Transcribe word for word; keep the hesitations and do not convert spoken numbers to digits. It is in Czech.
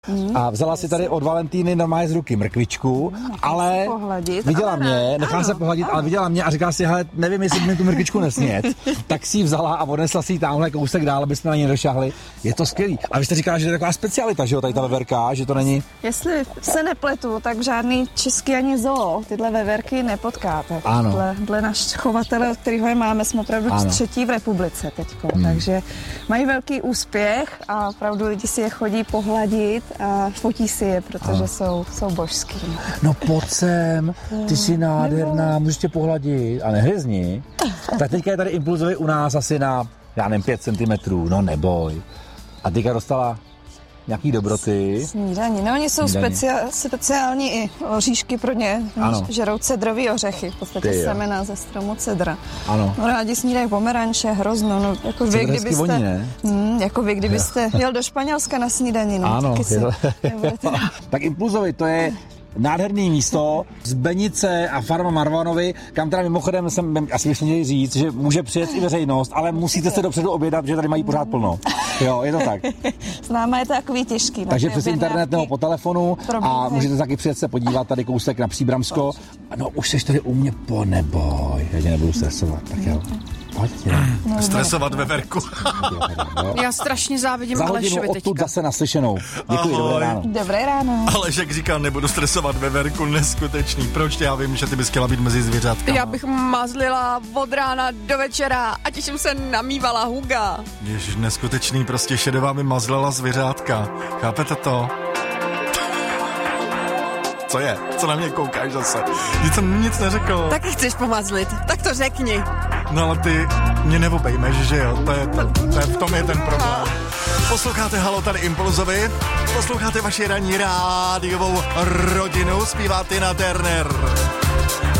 Mm, a vzala si tady od Valentíny normálně z ruky mrkvičku, mm, ale pohladit, viděla ale mě, nechala ano, se pohladit, ano. ale viděla mě a říkala si, hele, nevím, jestli mi tu mrkvičku nesnět. Tak si ji vzala a odnesla si ji tamhle kousek dál, aby jsme na ní nedošahli. Je to skvělý. A vy jste říkala, že to je taková specialita, že jo, tady ta veverka, že to není... Jestli se nepletu, tak žádný český ani zoo tyhle veverky nepotkáte. Ano. Dle, dle náš chovatele, od kterého je máme, jsme opravdu třetí v republice teďko. Hmm. Takže mají velký úspěch a opravdu lidi si je chodí pohladit a fotí si je, protože jsou, jsou božský. No pojď sem, ty jsi nádherná, můžeš tě pohladit a nehryzni. Tak teďka je tady impulzový u nás asi na, já nevím, pět centimetrů, no neboj. A teďka dostala nějaký dobroty. Snídaní, no oni jsou specia, speciální i oříšky pro ně, ano. Žerou cedrový ořechy, v podstatě Ty, semena ze stromu cedra. Ano. No, rádi snídají pomeranče, hrozno, no jako vy, kdybyste, voní, ne? mm, jako vy, kdybyste jel do Španělska na snídaní, no, ano, taky se, tak impulzový, to je nádherný místo z Benice a farma Marvanovi, kam teda mimochodem jsem, asi bychom měli říct, že může přijet i veřejnost, ale musíte se dopředu objednat, protože tady mají pořád plno. Jo, je to tak. S náma je to takový těžký. Takže přes internet nebo po telefonu a můžete taky přijet se podívat tady kousek na Příbramsko. No už seš tady u mě, po neboj, já tě nebudu stresovat, tak jo. Pojďte. No, stresovat veverku. Já strašně závidím Za Alešovi hodinu odtud teďka. zase naslyšenou. Děkuji, dobré ráno. Dobré ráno. Alešek říká, nebudu stresovat veverku, neskutečný. Proč? Já vím, že ty bys chtěla být mezi zvěřátkama. Já bych mazlila od rána do večera a těším se namývala Huga. Ježiš, neskutečný, prostě šedová mi mazlela zvěřátka. Chápete to? Co je? Co na mě koukáš zase? Nic jsem nic neřekl. Taky chceš pomazlit, tak to řekni. No ale ty mě neobejmeš, že jo? To je, to, to je, v tom je ten problém. Posloucháte Halo, tady Impulzovi. Posloucháte vaši ranní rádiovou rodinu. Zpívá Tina Turner.